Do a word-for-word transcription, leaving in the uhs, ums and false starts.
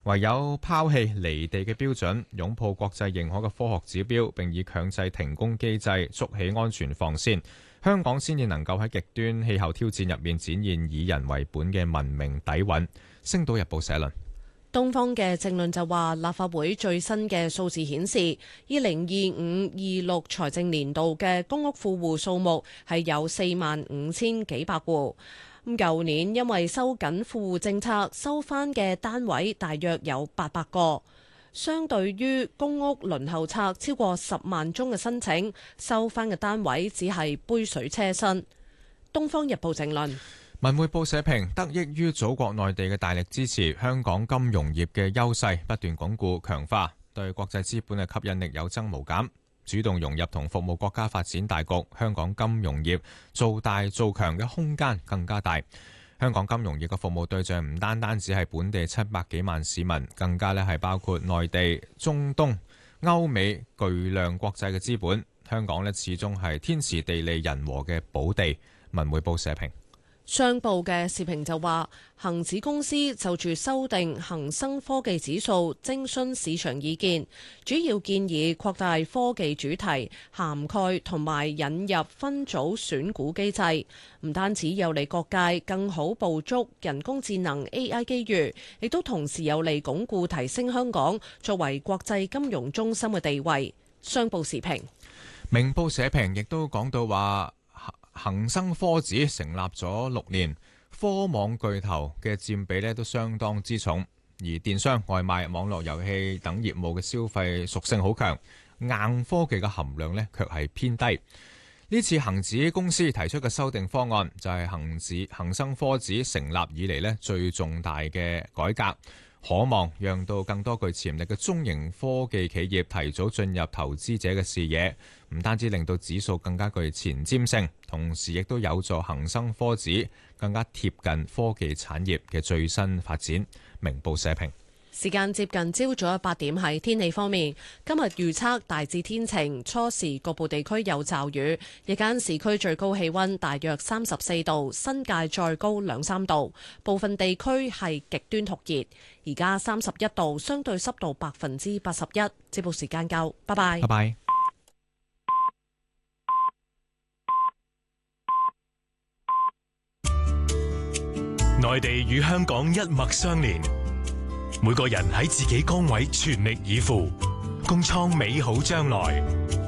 唯有拋棄離地嘅標準，擁抱國際認可嘅科學指標，並以強制停工機制築起安全防線，香港先至能夠喺極端氣候挑戰入面展現以人為本嘅文明底蘊。星島日報社論。 東方嘅政論就話，立法會最新嘅數字顯示，二零二五二六財政年度嘅公屋富戶數目係有四萬五千幾百戶。咁舊年因為收緊富戶政策，收翻嘅單位大約有八百個，相對於公屋輪候冊超過十萬宗嘅申請，收翻嘅單位只係杯水車薪。東方日報政論。 文匯報社評，得益於祖國內地嘅大力支持，香港金融業嘅優勢不斷鞏固強化，對國際資本嘅吸引力有增無減。主動融入同服務國家發展大局，香港金融業做大做強嘅空間更加大。香港金融業嘅服務對象唔單單只係本地七百幾萬市民，更加咧係包括內地、中東、歐美巨量國際嘅資本。香港咧始終係天時地利人和嘅寶地。文匯報社評。 商報嘅時評就話，恒指公司就住修訂恒生科技指數徵詢市場意見，主要建議擴大科技主題涵蓋同埋引入分組選股機制，唔單止有利各界更好捕捉人工智能 A I 機遇，亦都同時有利鞏固提升香港作為國際金融中心嘅地位。商報時評。 明報社評亦都講到話，恒生科指成立咗六年，科網巨頭嘅佔比咧都相當之重，而電商、外賣、網絡遊戲等業務嘅消費屬性好強，硬科技嘅含量咧卻係偏低。呢次恒指公司提出嘅修訂方案，就係恒指恒生科指成立以嚟咧最重大嘅改革，可望讓到更多具潛力嘅中型科技企業提早進入投資者嘅視野，唔單止令到指數更加具前瞻性，同時亦都有助恒生科指更加貼近科技產業嘅最新發展。明報社評。 時間接近朝早八點，喺天氣方面，今日預測大致天晴，初時局部地區有驟雨，日間市區最高氣溫大約三十四度，新界再高兩三度，部分地區係極端酷熱。而家三十一度，相對濕度百分之八十一。節目時間夠，拜拜。 拜拜。 內地與香港一脈相連。每個人喺自己崗位全力以赴，共創美好將來。